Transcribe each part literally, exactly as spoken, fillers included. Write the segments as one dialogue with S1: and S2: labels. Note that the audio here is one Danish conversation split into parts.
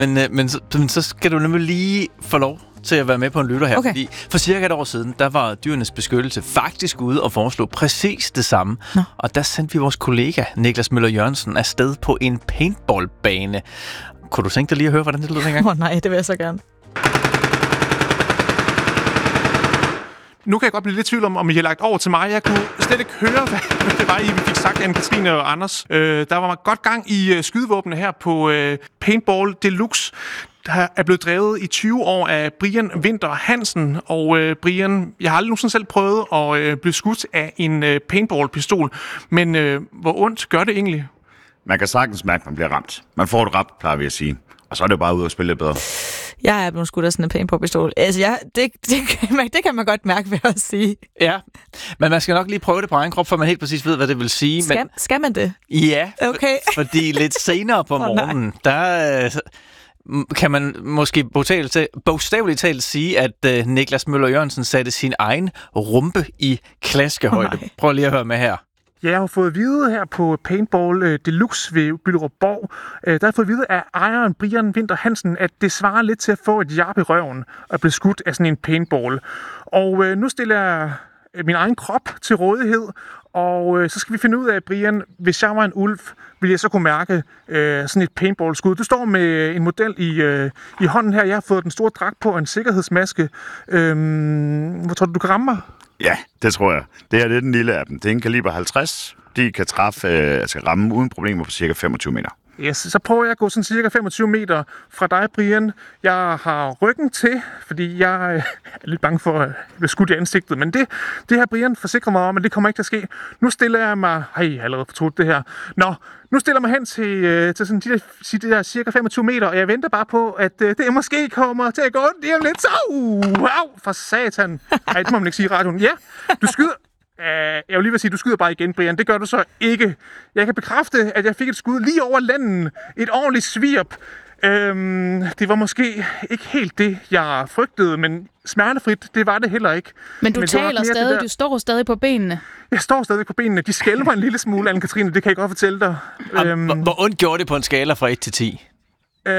S1: Men, øh, men, så, men så skal du nemlig lige få lov til at være med på en lytter her.
S2: Okay.
S1: Fordi for cirka et år siden, der var Dyrenes Beskyttelse faktisk ude og foreslå præcis det samme.
S2: Nå.
S1: Og der sendte vi vores kollega, Niklas Møller Jørgensen, afsted på en paintballbane. Kunne du tænke dig lige at høre, hvordan det lød dengang?
S2: Åh oh, nej, det vil jeg så gerne.
S3: Nu kan jeg godt blive lidt i tvivl om, om I har lagt over til mig. Jeg kunne slet ikke høre, hvad det var, I fik sagt, Anne-Katrine og Anders. Øh, der var godt gang i uh, skydevåbne her på uh, Paintball Deluxe, der er blevet drevet i tyve år af Brian Winther Hansen. Og uh, Brian, jeg har aldrig nogensinde selv prøvet at uh, blive skudt af en uh, paintball-pistol. Men uh, hvor ondt gør det egentlig?
S4: Man kan sagtens mærke, at man bliver ramt. Man får et ramt, plejer vi at sige. Og så er det bare ud at spille lidt bedre.
S2: Jeg er blevet skudt af sådan en paintball-pistol. Altså, jeg, det, det, kan man, det kan man godt mærke, vil jeg også sige.
S1: Ja, men man skal nok lige prøve det på egen krop, for man helt præcis ved, hvad det vil sige.
S2: Skal,
S1: men...
S2: skal man det?
S1: Ja,
S2: okay.
S1: for, fordi lidt senere på morgenen, oh, der øh, kan man måske bogstaveligt talt sige, at øh, Niklas Møller Jørgensen satte sin egen rumpe i klaskehøjde. Oh, Prøv lige at høre med her.
S3: Jeg har fået at vide her på Paintball uh, Deluxe ved Bylderupborg, uh, der har jeg fået at vide af ejeren Brian Winther Hansen, at det svarer lidt til at få et jab i røven og blive skudt af sådan en paintball. Og uh, nu stiller jeg min egen krop til rådighed, og uh, så skal vi finde ud af, Brian, hvis jeg var en ulv, ville jeg så kunne mærke uh, sådan et paintball-skud. Du står med en model i, uh, i hånden her. Jeg har fået den store dragt på og en sikkerhedsmaske. Uh, hvor tror du, du kan ramme mig?
S4: Ja, det tror jeg. Det her det er den lille af dem. Det er en kaliber halvtreds. De kan træffe, øh, altså ramme uden problemer på cirka femogtyve meter.
S3: Yes, så prøver jeg at gå sådan cirka femogtyve meter fra dig, Brian. Jeg har ryggen til, fordi jeg er lidt bange for at blive skudt i ansigtet. Men det, det her, Brian, forsikrer mig om, at det kommer ikke til at ske. Nu stiller jeg mig... Ej, jeg har allerede fortrudt det her. Nå, nu stiller jeg mig hen til, til sådan de der, de der cirka femogtyve meter, og jeg venter bare på, at det måske kommer til at gå ondt lige om lidt. Så, uh, au, for satan. Ej, det må man ikke sige i radioen. Ja, du skyder... Uh, jeg vil lige vil sige, du skyder bare igen, Brian. Det gør du så ikke. Jeg kan bekræfte, at jeg fik et skud lige over landen. Et ordentligt svirp. Øhm, det var måske ikke helt det, jeg frygtede, men smertefrit, det var det heller ikke.
S5: Men du
S3: men
S5: taler stadig, du står stadig på benene.
S3: Jeg står stadig på benene. De skælver en lille smule, Anne-Katrine, det kan jeg godt fortælle dig.
S1: Øhm, hvor, hvor ondt gjorde det på en skala fra et til ti?
S3: Øh,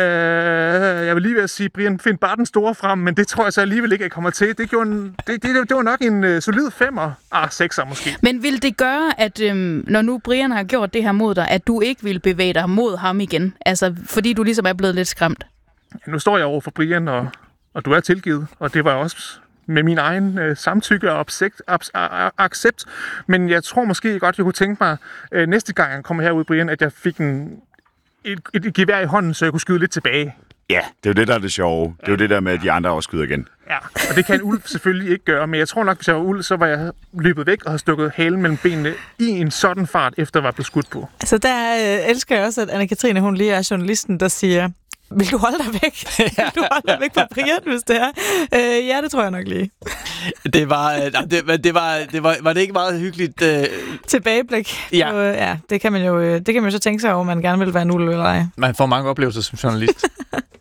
S3: jeg vil lige ved at sige, Brian, find bare den store frem, men det tror jeg så alligevel ikke, jeg kommer til. Det, gjorde en, det, det, det var nok en uh, solid femmer. Ah, sekser måske.
S5: Men vil det gøre, at øhm, når nu Brian har gjort det her mod dig, at du ikke vil bevæge dig mod ham igen? Altså, fordi du ligesom er blevet lidt skræmt?
S3: Ja, nu står jeg over for Brian, og, og du er tilgivet, og det var også med min egen øh, samtykke og accept, accept. Men jeg tror måske godt, jeg kunne tænke mig, øh, næste gang jeg kommer herud, Brian, at jeg fik en Et, et, et gevær i hånden, så jeg kunne skyde lidt tilbage.
S4: Ja, det er jo det, der er det sjove. Det er jo det der med, at de andre også skyder igen.
S3: Ja, og det kan en ulv selvfølgelig ikke gøre, men jeg tror nok, hvis jeg var ulv, så var jeg løbet væk og havde stukket halen mellem benene i en sådan fart, efter at jeg var blevet skudt på.
S2: Altså der øh, elsker jeg også, at Anne-Katrine, hun lige er journalisten, der siger, vil du holde dig væk? Vil du holde dig væk fra Brian, hvis det er? Øh, ja, det tror jeg nok lige.
S1: Det var, øh, det, det var, det var, var det ikke meget hyggeligt? Øh...
S2: Tilbageblik.
S1: Ja.
S2: Så, øh, ja, det kan man jo, det kan man jo så tænke sig over, om man gerne vil være en ulv eller ej.
S1: Man får mange oplevelser som journalist.